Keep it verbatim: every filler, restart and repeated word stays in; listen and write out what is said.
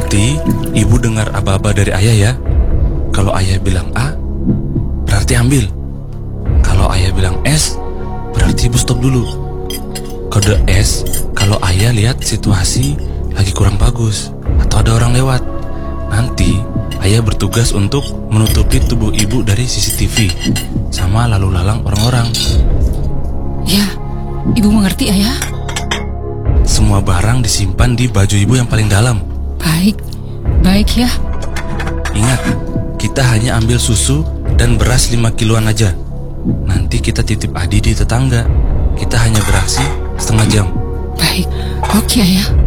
Nanti ibu dengar aba-aba dari ayah ya. Kalau ayah bilang A, berarti ambil. Kalau ayah bilang S, berarti ibu stop dulu. Kode S, kalau ayah lihat situasi lagi kurang bagus atau ada orang lewat. Nanti ayah bertugas untuk menutupi tubuh ibu dari C C T V sama lalu lalang orang-orang. Ya, ibu mengerti ayah. Semua barang disimpan di baju ibu yang paling dalam. Baik, baik ya. Ingat, kita hanya ambil susu dan beras lima kiloan aja. Nanti kita titip Adi di tetangga. Kita hanya beraksi setengah jam. Baik, oke ayah.